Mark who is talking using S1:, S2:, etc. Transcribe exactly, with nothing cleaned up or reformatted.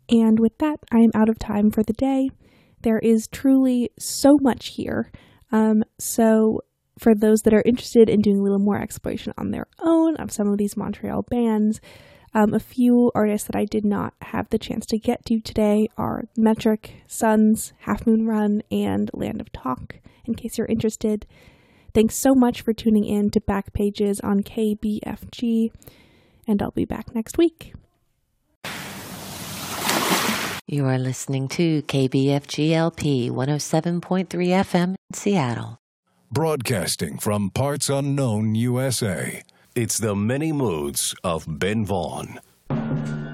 S1: And with that, I am out of time for the day. There is truly so much here. Um, so for those that are interested in doing a little more exploration on their own of some of these Montreal bands, um, a few artists that I did not have the chance to get to today are Metric, Suns, Half Moon Run, and Land of Talk, in case you're interested. Thanks so much for tuning in to Backpages on K B F G, and I'll be back next week.
S2: You are listening to K B F G L P one oh seven point three F M in Seattle.
S3: Broadcasting from parts unknown U S A, it's the many moods of Ben Vaughn.